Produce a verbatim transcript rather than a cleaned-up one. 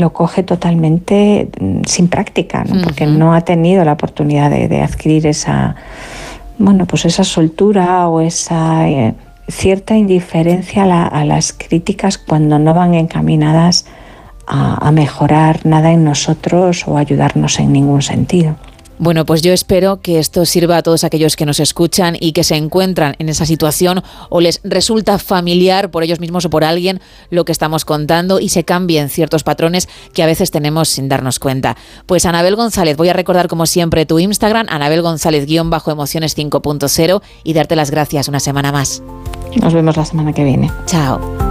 lo coge totalmente sin práctica, ¿no? Porque uh-huh. no ha tenido la oportunidad de, de adquirir esa, bueno, pues esa soltura o esa eh, cierta indiferencia a, la, a las críticas cuando no van encaminadas a, a mejorar nada en nosotros o ayudarnos en ningún sentido. Bueno, pues yo espero que esto sirva a todos aquellos que nos escuchan y que se encuentran en esa situación o les resulta familiar por ellos mismos o por alguien lo que estamos contando y se cambien ciertos patrones que a veces tenemos sin darnos cuenta. Pues Anabel González, voy a recordar como siempre tu Instagram, Anabel González guión bajo emociones cinco punto cero y darte las gracias una semana más. Nos vemos la semana que viene. Chao.